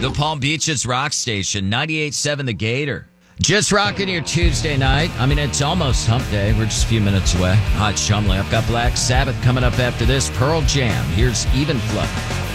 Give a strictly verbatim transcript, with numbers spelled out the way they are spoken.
The Palm Beaches Rock Station, ninety-eight point seven The Gator. Just rocking your Tuesday night. I mean, it's almost hump day. We're just a few minutes away. Hot Chumley. I've got Black Sabbath coming up after this. Pearl Jam. Here's Even Flow.